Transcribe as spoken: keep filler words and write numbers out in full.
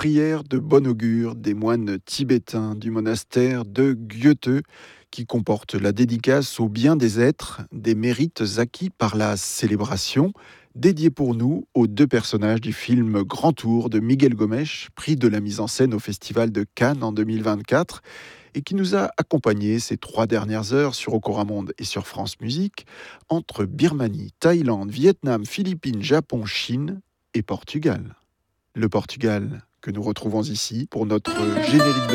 prière de bon augure des moines tibétains du monastère de Gyötö, qui comporte la dédicace au bien des êtres, des mérites acquis par la célébration, dédiée pour nous aux deux personnages du film Grand Tour de Miguel Gomes, prix de la mise en scène au Festival de Cannes en deux mille vingt-quatre, et qui nous a accompagnés ces trois dernières heures sur Ocoramonde et sur France Musique, entre Birmanie, Thaïlande, Vietnam, Philippines, Japon, Chine et Portugal. Le Portugal que nous retrouvons ici pour notre générique de